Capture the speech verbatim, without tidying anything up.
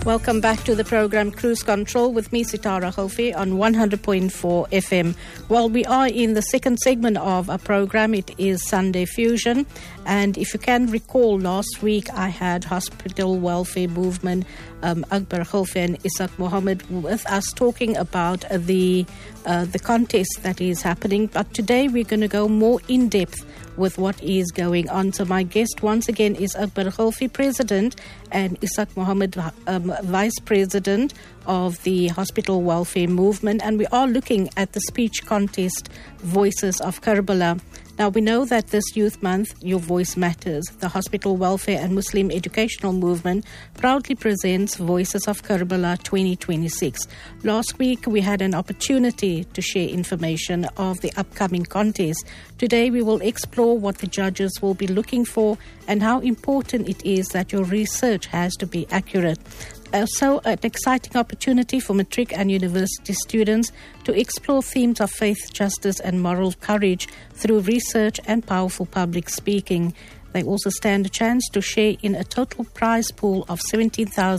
Welcome back to the program Cruise Control with me, Sitara Khalfi, on one hundred point four F M. Well, we are in the second segment of our program. It is Sunday Fusion. And if you can recall, last week I had Hospital Welfare Movement, um, Akbar Khalfi and Ishaq Mohammed with us talking about uh, the, uh, the contest that is happening. But today we're going to go more in-depth with what is going on. So my guest once again is Akbar Khalfi, President, and Ishaq Mohammed, um, Vice President of the Hospital Welfare Movement. And we are looking at the speech contest, Voices of Karbala. Now, we know that this Youth Month, Your Voice Matters. The Hospital Welfare and Muslim Educational Movement proudly presents Voices of Karbala twenty twenty-six. Last week, we had an opportunity to share information of the upcoming contest. Today, we will explore what the judges will be looking for and how important it is that your research has to be accurate. Also, an exciting opportunity for matric and university students to explore themes of faith, justice and moral courage through research and powerful public speaking. They also stand a chance to share in a total prize pool of seventeen thousand